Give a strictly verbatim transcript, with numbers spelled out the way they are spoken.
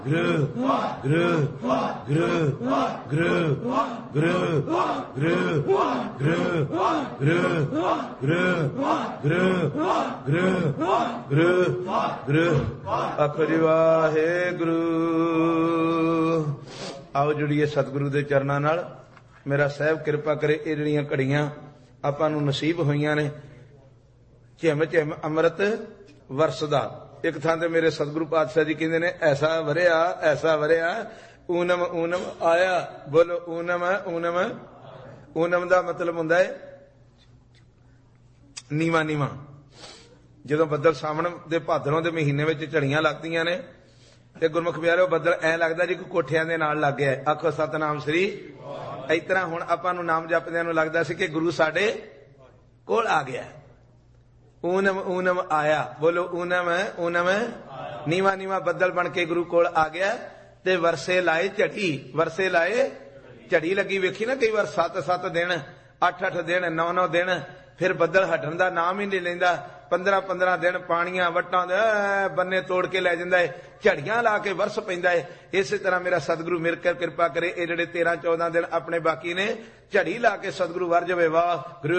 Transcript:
Gru, gru, gru, gru, gru, gru, gru, gru, gru, gru, gru, gru, gru. ਆਖੋ ਜੀ ਵਾਹਿਗੁਰੂ। ਆਓ ਜੁੜੀਏ ਸਤਿਗੁਰੂ ਦੇ ਚਰਨਾਂ ਨਾਲ। ਮੇਰਾ ਸਾਹਿਬ ਕਿਰਪਾ ਕਰੇ ਇਹ ਜਿਹੜੀਆਂ ਘੜੀਆਂ ਆਪਾਂ ਨੂੰ ਨਸੀਬ ਹੋਈਆਂ ਨੇ, ਝਿਮ ਝਿਮ ਅੰਮ੍ਰਿਤ ਵਰਸਦਾ। ਇੱਕ ਥਾਂ ਤੇ ਮੇਰੇ ਸਤਿਗੁਰੂ ਪਾਤਸ਼ਾਹ ਜੀ ਕਹਿੰਦੇ ਨੇ, ਐਸਾ ਵਰਿਆ ਐਸਾ ਵਰਿਆ ਊਨਮ ਊਨਮ ਆਇਆ। ਬੋਲੋ ਊਨਮ ਊਨਮ। ਊਨਮ ਦਾ ਮਤਲਬ ਹੁੰਦਾ ਹੈ ਨੀਵਾਂ ਨੀਵਾਂ। ਜਦੋਂ ਬੱਦਲ ਸਾਵਣ ਦੇ ਭਾਦਰੋਂ ਦੇ ਮਹੀਨੇ ਵਿੱਚ ਝੜੀਆਂ ਲੱਗਦੀਆਂ ਨੇ ਤੇ ਗੁਰਮੁਖ ਪਿਆਰਿਓ ਬੱਦਲ ਐ ਲੱਗਦਾ ਜੀ ਕੋਈ ਕੋਠਿਆਂ ਦੇ ਨਾਲ ਲੱਗ ਗਿਆ। ਆਖੋ ਸਤਨਾਮ ਸ੍ਰੀ। ਇਸ ਤਰ੍ਹਾਂ ਹੁਣ ਆਪਾਂ ਨੂੰ ਨਾਮ ਜਪਦਿਆਂ ਨੂੰ ਲੱਗਦਾ ਸੀ ਕਿ ਗੁਰੂ ਸਾਡੇ ਕੋਲ ਆ ਗਿਆ। ਊਨਮ ਊਨਮ ਆਇਆ। ਬੋਲੋ ਊਨਮ ਊਨਮ। ਨੀਵਾਂ ਨੀਵਾਂ ਬੱਦਲ ਬਣ ਕੇ ਗੁਰੂ ਕੋਲ ਆ ਗਿਆ ਤੇ ਵਰਸੇ ਲਾਏ ਝੜੀ। ਵਰਸੇ ਲਾਏ ਝੜੀ ਲੱਗੀ। ਵੇਖੀ ਨਾ ਕਈ ਵਾਰ ਸੱਤ ਸੱਤ ਦਿਨ, ਅੱਠ ਅੱਠ ਦਿਨ, ਨੌ ਨੌ ਦਿਨ, ਫਿਰ ਬੱਦਲ ਹਟਣ ਦਾ ਨਾਮ ਹੀ ਨਹੀਂ ਲੈਂਦਾ। ਪੰਦਰਾਂ ਪੰਦਰਾਂ ਦਿਨ ਪਾਣੀਆਂ ਵੱਟਾਂ ਦੇ ਬੰਨੇ ਤੋੜ ਕੇ ਲੈ ਜਾਂਦਾ ਹੈ, ਝੜੀਆਂ ਲਾ ਕੇ ਵਰਸ ਪੈਂਦਾ ਹੈ। ਇਸੇ ਤਰ੍ਹਾਂ ਮੇਰਾ ਸਤਿਗੁਰੂ ਮੇਰੇ ਕਿਰਪਾ ਕਰੇ ਇਹ ਜਿਹੜੇ ਤੇਰਾਂ ਚੌਦਾਂ ਦਿਨ ਆਪਣੇ ਬਾਕੀ ਨੇ ਝੜੀ ਲਾ ਕੇ ਸਤਿਗੁਰੂ ਵਰ ਜਾਵੇ। ਵਾਹ ਗੁਰੂ।